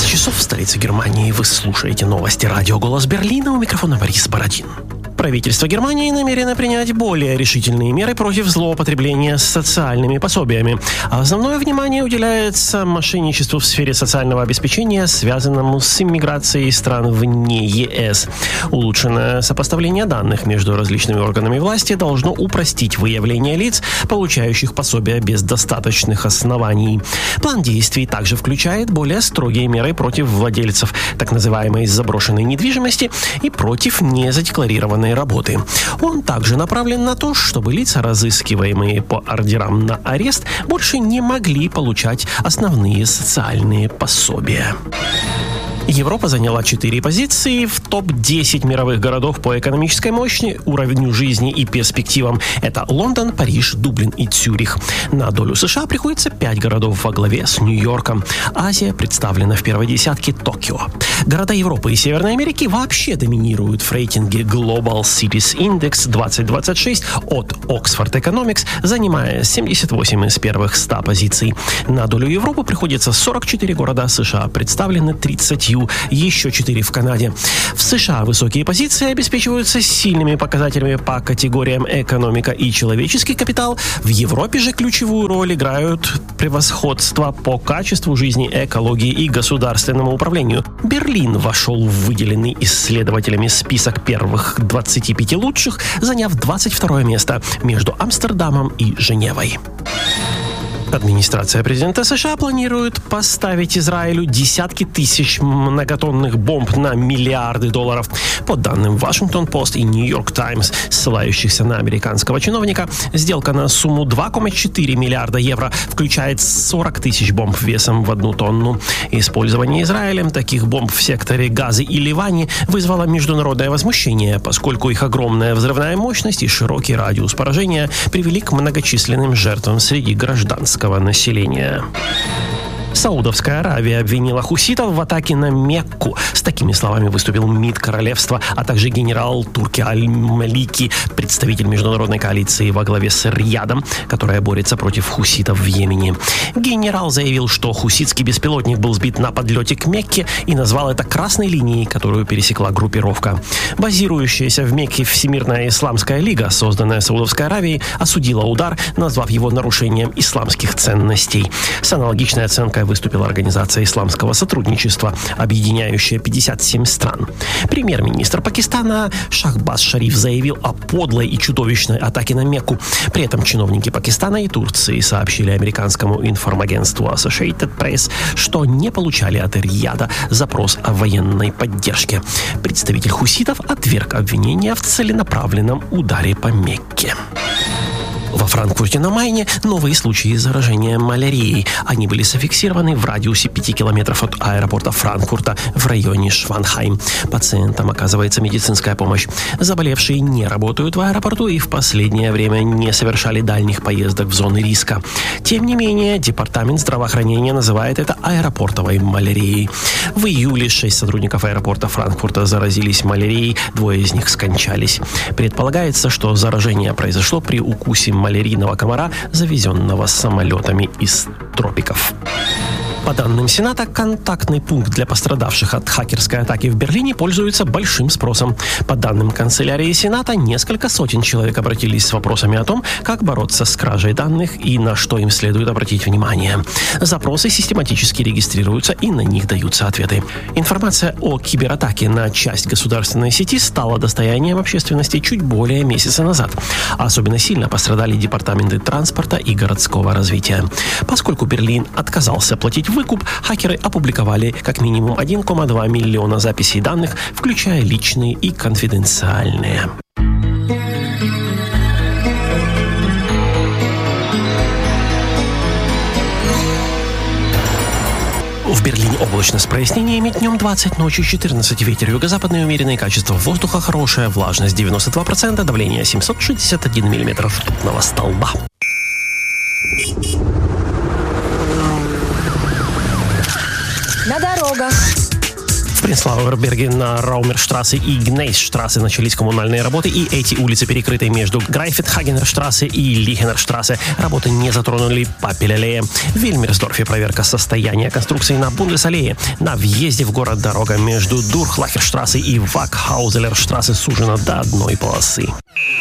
часов в столице Германии. Вы слушаете новости радио «Голос Берлина». У микрофона Борис Бородин. Правительство Германии намерено принять более решительные меры против злоупотребления социальными пособиями. Основное внимание уделяется мошенничеству в сфере социального обеспечения, связанному с иммиграцией стран вне ЕС. Улучшенное сопоставление данных между различными органами власти должно упростить выявление лиц, получающих пособия без достаточных оснований. План действий также включает более строгие меры против владельцев так называемой заброшенной недвижимости и против незадекларированной работы. Он также направлен на то, чтобы лица, разыскиваемые по ордерам на арест, больше не могли получать основные социальные пособия. Европа заняла 4 позиции в топ-10 мировых городов по экономической мощи, уровню жизни и перспективам. Это Лондон, Париж, Дублин и Цюрих. На долю США приходится 5 городов во главе с Нью-Йорком. Азия представлена в первой десятке Токио. Города Европы и Северной Америки вообще доминируют в рейтинге Global Cities Index 2026 от Oxford Economics, занимая 78 из первых 100 позиций. На долю Европы приходится 44 города, США представлены 30, еще 4 в Канаде. В США высокие позиции обеспечиваются сильными показателями по категориям экономика и человеческий капитал. В Европе же ключевую роль играют превосходство по качеству жизни, экологии и государственному управлению. Берлин вошел в выделенный исследователями список первых 25 лучших, заняв 22 место между Амстердамом и Женевой. Администрация президента США планирует поставить Израилю десятки тысяч многотонных бомб на миллиарды долларов. По данным Washington-Post и New York Times, ссылающихся на американского чиновника, сделка на сумму 2,4 миллиарда евро включает 40 тысяч бомб весом в 1 тонну. Использование Израилем таких бомб в секторе Газы и Ливане вызвало международное возмущение, поскольку их огромная взрывная мощность и широкий радиус поражения привели к многочисленным жертвам среди гражданского населения. Саудовская Аравия обвинила хуситов в атаке на Мекку. С такими словами выступил МИД королевства, а также генерал Турки Аль-Малики, представитель международной коалиции во главе с Риядом, которая борется против хуситов в Йемене. Генерал заявил, что хуситский беспилотник был сбит на подлете к Мекке и назвал это красной линией, которую пересекла группировка. Базирующаяся в Мекке Всемирная исламская лига, созданная Саудовской Аравией, осудила удар, назвав его нарушением исламских ценностей. С аналогичной оценкой выступила Организация исламского сотрудничества, объединяющая 57 стран. Премьер-министр Пакистана Шахбаз Шариф заявил о подлой и чудовищной атаке на Мекку. При этом чиновники Пакистана и Турции сообщили американскому информагентству Associated Press, что не получали от Рияда запрос о военной поддержке. Представитель хуситов отверг обвинения в целенаправленном ударе по Мекке. Во Франкфурте на Майне новые случаи заражения малярией. Они были зафиксированы в радиусе 5 километров от аэропорта Франкфурта в районе Шванхайм. Пациентам оказывается медицинская помощь. Заболевшие не работают в аэропорту и в последнее время не совершали дальних поездок в зоны риска. Тем не менее, департамент здравоохранения называет это аэропортовой малярией. В июле 6 сотрудников аэропорта Франкфурта заразились малярией, 2 из них скончались. Предполагается, что заражение произошло при укусе малярийного комара, завезенного самолетами из тропиков. По данным Сената, контактный пункт для пострадавших от хакерской атаки в Берлине пользуется большим спросом. По данным канцелярии Сената, несколько сотен человек обратились с вопросами о том, как бороться с кражей данных и на что им следует обратить внимание. Запросы систематически регистрируются и на них даются ответы. Информация о кибератаке на часть государственной сети стала достоянием общественности чуть более месяца назад. Особенно сильно пострадали департаменты транспорта и городского развития. Поскольку Берлин отказался платить выкуп, хакеры опубликовали как минимум 1,2 миллиона записей данных, включая личные и конфиденциальные. В Берлине облачно с прояснениями, днем 20, ночью 14, ветер юго-западный умеренный, качество воздуха хорошее, влажность 92%, давление 761 мм ртутного столба. На дорогах. В Принцлауэрберге на Раумерштрассе и Гнейсштрассе начались коммунальные работы, и эти улицы перекрыты между Грайфетхагенерштрассе и Лихенерштрассе. Работы не затронули Папель-аллея. В Вильмерсдорфе проверка состояния конструкции на Бундесаллее. На въезде в город дорога между Дурхлахерштрассе и Вакхаузелерштрассе сужена до одной полосы.